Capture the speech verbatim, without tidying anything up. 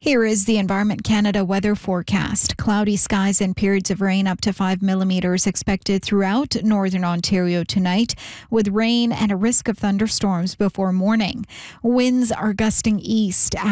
Here is the Environment Canada weather forecast. Cloudy skies and periods of rain up to five millimetres expected throughout northern Ontario tonight, with rain and a risk of thunderstorms before morning. Winds are gusting east